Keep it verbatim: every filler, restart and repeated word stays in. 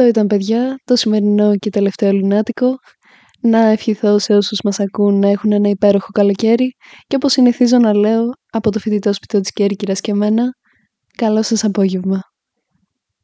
Αυτό ήταν, παιδιά, το σημερινό και τελευταίο Λουνάτικο. Να ευχηθώ σε όσους μας ακούν να έχουν ένα υπέροχο καλοκαίρι και όπως συνηθίζω να λέω από το φοιτητό σπιτό της Κέρκυρας και εμένα, καλό σας απόγευμα.